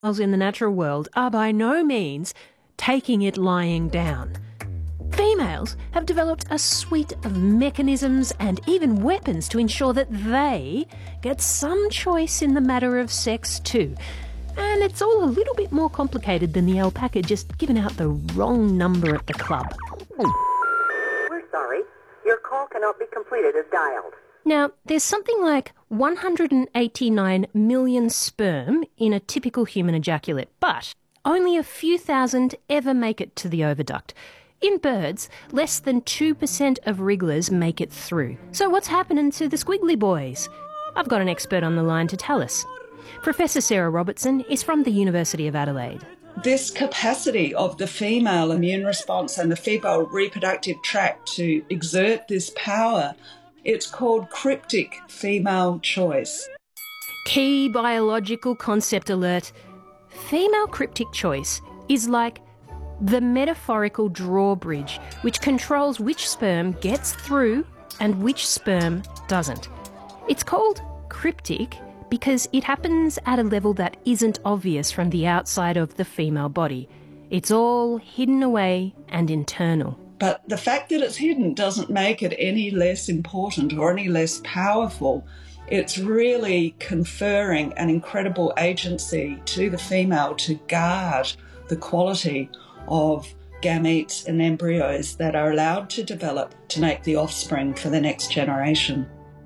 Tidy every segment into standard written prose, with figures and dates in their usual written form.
in the natural world are by no means taking it lying down. Females have developed a suite of mechanisms and even weapons to ensure that they get some choice in the matter of sex too. And it's all a little bit more complicated than the alpaca just giving out the wrong number at the club. We're sorry. Your call cannot be completed as dialed. Now, there's something like 189 million sperm in a typical human ejaculate, but only a few thousand ever make it to the oviduct. In birds, less than 2% of wrigglers make it through. So what's happening to the squiggly boys? I've got an expert on the line to tell us. Professor Sarah Robertson is from the University of Adelaide. This capacity of the female immune response and the female reproductive tract to exert this power, it's called cryptic female choice. Key biological concept alert. Female cryptic choice is like the metaphorical drawbridge which controls which sperm gets through and which sperm doesn't. It's called cryptic because it happens at a level that isn't obvious from the outside of the female body. It's all hidden away and internal. But the fact that it's hidden doesn't make it any less important or any less powerful. It's really conferring an incredible agency to the female to guard the quality of gametes and embryos that are allowed to develop to make the offspring for the next generation.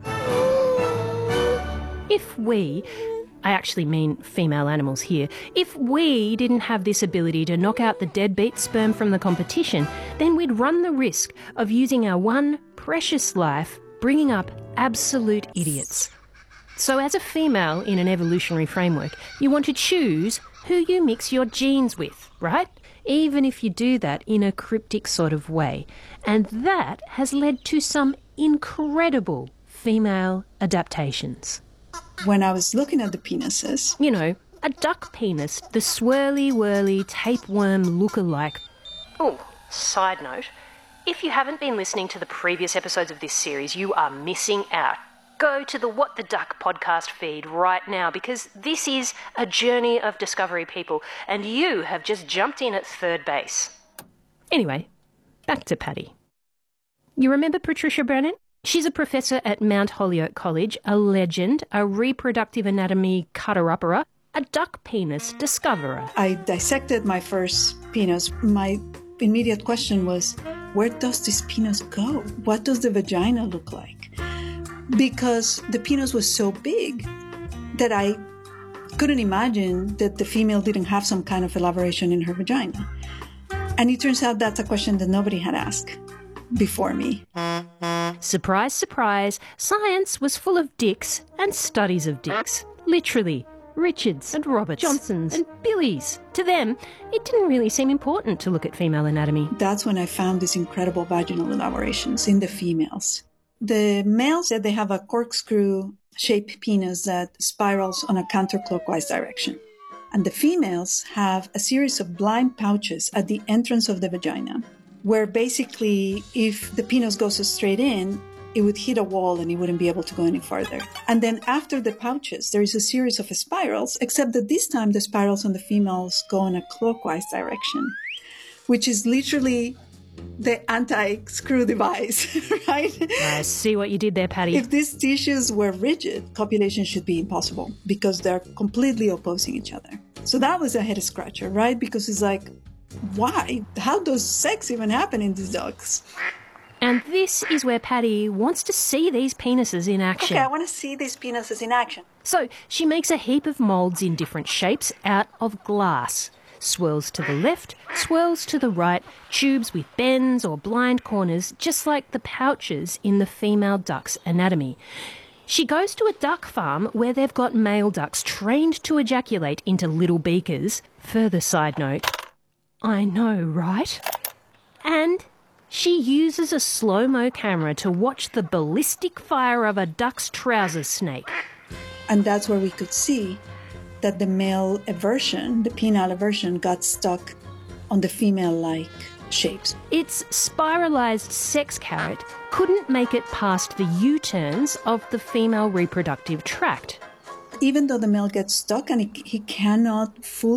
If we, I actually mean female animals here, if we didn't have this ability to knock out the deadbeat sperm from the competition, then we'd run the risk of using our one precious life bringing up absolute idiots. So as a female in an evolutionary framework, you want to choose who you mix your genes with, right? Even if you do that in a cryptic sort of way. And that has led to some incredible female adaptations. When I was looking at the penises... You know, a duck penis, the swirly-whirly tapeworm look-alike. Oh, side note, if you haven't been listening to the previous episodes of this series, you are missing out. Go to the What the Duck podcast feed right now because this is a journey of discovery, people, and you have just jumped in at third base. Anyway, back to Paddy. You remember Patricia Brennan? She's a professor at Mount Holyoke College, a legend, a reproductive anatomy cutter-upperer, a duck penis discoverer. I dissected my first penis. My immediate question was, where does this penis go? What does the vagina look like? Because the penis was so big that I couldn't imagine that the female didn't have some kind of elaboration in her vagina. And it turns out that's a question that nobody had asked before me. Surprise, surprise, science was full of dicks and studies of dicks. Literally, Richards and Roberts, Johnsons and Billies. To them, it didn't really seem important to look at female anatomy. That's when I found these incredible vaginal elaborations in the females. The males said they have a corkscrew-shaped penis that spirals on a counterclockwise direction. And the females have a series of blind pouches at the entrance of the vagina, where basically if the penis goes straight in, it would hit a wall and it wouldn't be able to go any farther. And then after the pouches, there is a series of spirals, except that this time the spirals on the females go in a clockwise direction, which is literally the anti-screw device, right? I see what you did there, Paddy. If these tissues were rigid, copulation should be impossible because they're completely opposing each other. So that was a head scratcher, right? Because it's like, why? How does sex even happen in these dogs? And this is where Paddy wants to see these penises in action. Okay, I want to see these penises in action. So she makes a heap of moulds in different shapes out of glass. Swirls to the left, swirls to the right, tubes with bends or blind corners, just like the pouches in the female duck's anatomy. She goes to a duck farm where they've got male ducks trained to ejaculate into little beakers. Further side note, I know, right? And she uses a slow-mo camera to watch the ballistic fire of a duck's trouser snake. And that's where we could see that the male eversion, the penile eversion, got stuck on the female-like shapes. Its spiralized sex carrot couldn't make it past the U-turns of the female reproductive tract. Even though the male gets stuck and he cannot fully